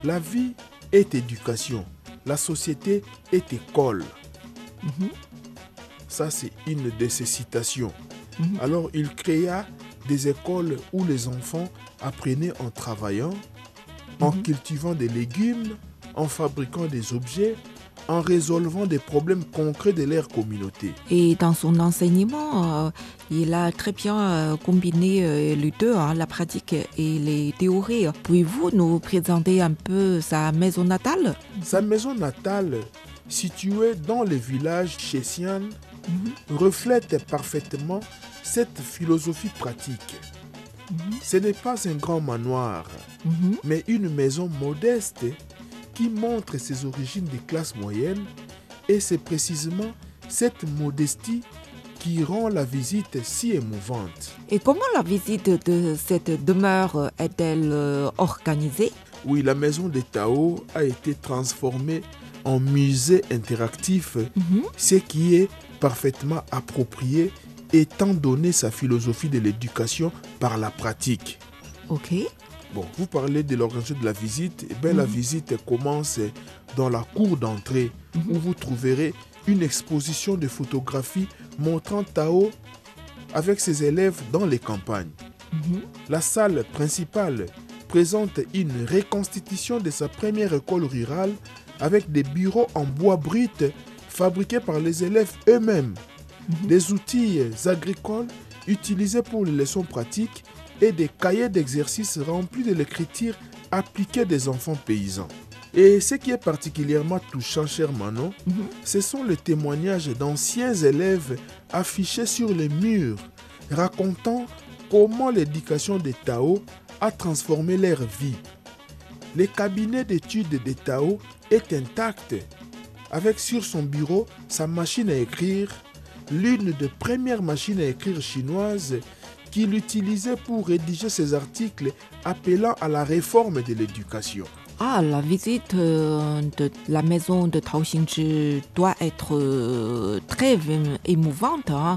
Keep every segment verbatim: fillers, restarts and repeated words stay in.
La vie est éducation, la société est école. Mhm. Ça, c'est une de ses citations. Mhm. Alors, il créa des écoles où les enfants apprenaient en travaillant, en Mhm. cultivant des légumes, en fabriquant des objets, en résolvant des problèmes concrets de leur communauté. Et dans son enseignement, euh, il a très bien euh, combiné euh, les deux, hein, la pratique et les théories. Pouvez-vous nous présenter un peu sa maison natale? Sa maison natale, située dans le village Chessian, Mhm. reflète parfaitement cette philosophie pratique. Mhm. Ce n'est pas un grand manoir, Mhm. mais une maison modeste qui montre ses origines des classes moyennes, et c'est précisément cette modestie qui rend la visite si émouvante. Et comment la visite de cette demeure est-elle euh, organisée? Oui, la maison des Tao a été transformée en musée interactif, Mhm. ce qui est parfaitement approprié étant donné sa philosophie de l'éducation par la pratique. Ok. Bon, vous parlez de l'organisation de la visite. Eh bien, la Mhm. visite commence dans la cour d'entrée Mhm. où vous trouverez une exposition de photographies montrant Tao avec ses élèves dans les campagnes. Mhm. La salle principale présente une reconstitution de sa première école rurale avec des bureaux en bois brut fabriqués par les élèves eux-mêmes, Mhm. des outils agricoles utilisés pour les leçons pratiques et des cahiers d'exercices remplis de l'écriture appliquée des enfants paysans. Et ce qui est particulièrement touchant, cher Manon, Mhm. ce sont les témoignages d'anciens élèves affichés sur les murs, racontant comment l'éducation des Tao a transformé leur vie. Le cabinet d'études des Tao est intact, avec sur son bureau sa machine à écrire, l'une des premières machines à écrire chinoises qu'il utilisait pour rédiger ses articles appelant à la réforme de l'éducation. Ah, la visite euh, de la maison de Tao Xingzhi doit être euh, très émo- émouvante, hein.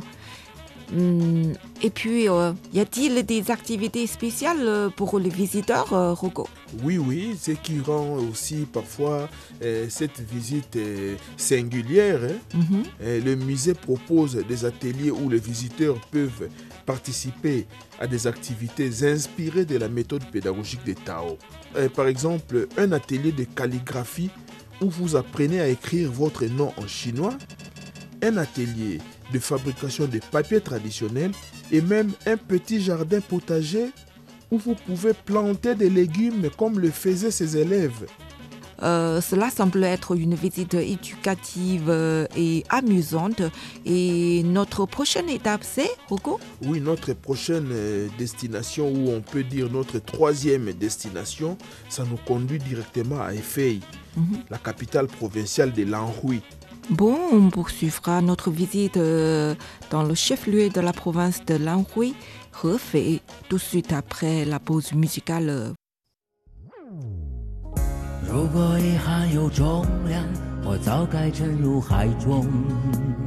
Hum, Et puis, euh, y a-t-il des activités spéciales euh, pour les visiteurs, euh, Rocco? Oui, oui, ce qui rend aussi parfois euh, cette visite euh, singulière. Hein. Mhm. Euh, le musée propose des ateliers où les visiteurs peuvent participer à des activités inspirées de la méthode pédagogique des Tao. Euh, par exemple, un atelier de calligraphie où vous apprenez à écrire votre nom en chinois, un atelier de fabrication de papier traditionnel et même un petit jardin potager où vous pouvez planter des légumes comme le faisaient ses élèves. Euh, cela semble être une visite éducative euh, et amusante. Et notre prochaine étape, c'est, Rocco? Oui, notre prochaine euh, destination, ou on peut dire notre troisième destination, ça nous conduit directement à Hefei, Mhm. la capitale provinciale de l'Anhui. Bon, on poursuivra notre visite euh, dans le chef-lieu de la province de l'Anhui, Hefei, tout de suite après la pause musicale. 如果遗憾有重量，我早该沉入海中。